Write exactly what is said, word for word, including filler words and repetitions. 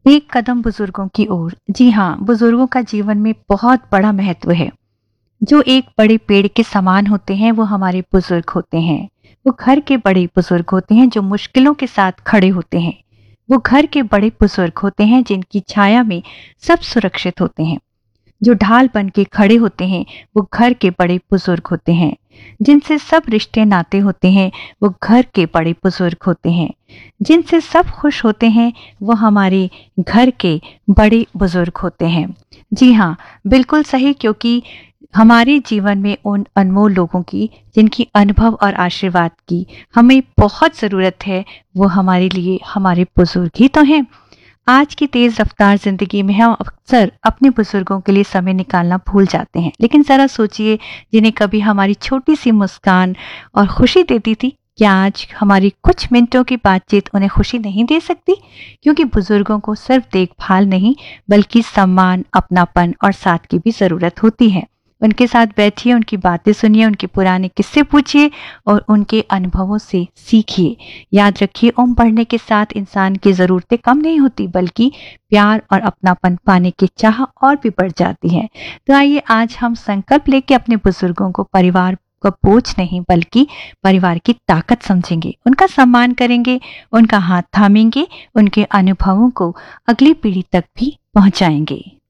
एक कदम बुजुर्गों की ओर। जी हाँ, बुजुर्गों का जीवन में बहुत बड़ा महत्व है। जो एक बड़े पेड़ के समान होते हैं वो हमारे बुजुर्ग होते हैं। वो घर के बड़े बुजुर्ग होते हैं जो मुश्किलों के साथ खड़े होते हैं। वो घर के बड़े बुजुर्ग होते हैं जिनकी छाया में सब सुरक्षित होते हैं। जो ढाल बन के खड़े होते हैं वो घर के बड़े बुजुर्ग होते हैं। जिनसे सब रिश्ते नाते होते हैं वो घर के बड़े बुजुर्ग होते हैं। जिनसे सब खुश होते हैं वो हमारे घर के बड़े बुजुर्ग होते हैं। जी हाँ, बिल्कुल सही, क्योंकि हमारे जीवन में उन अनमोल लोगों की जिनकी अनुभव और आशीर्वाद की हमें बहुत ज़रूरत है, वो हमारे लिए हमारे बुजुर्ग ही तो हैं। आज की तेज रफ्तार जिंदगी में हम अक्सर अपने बुजुर्गों के लिए समय निकालना भूल जाते हैं, लेकिन जरा सोचिए, जिन्हें कभी हमारी छोटी सी मुस्कान और खुशी देती थी, क्या आज हमारी कुछ मिनटों की बातचीत उन्हें खुशी नहीं दे सकती? क्योंकि बुजुर्गों को सिर्फ देखभाल नहीं, बल्कि सम्मान, अपनापन और साथ की भी जरूरत होती है। उनके साथ बैठिए, उनकी बातें सुनिए, उनके पुराने किस्से पूछिए और उनके अनुभवों से सीखिए। याद रखिए, उम्र बढ़ने के साथ इंसान की ज़रूरतें कम नहीं होती, बल्कि प्यार और अपनापन पाने की चाह और भी बढ़ जाती है। तो आइए आज हम संकल्प लेके अपने बुजुर्गों को परिवार का बोझ नहीं, बल्कि परिवार की ताकत समझेंगे, उनका सम्मान करेंगे, उनका हाथ थामेंगे, उनके अनुभवों को अगली पीढ़ी तक भी पहुंचाएंगे।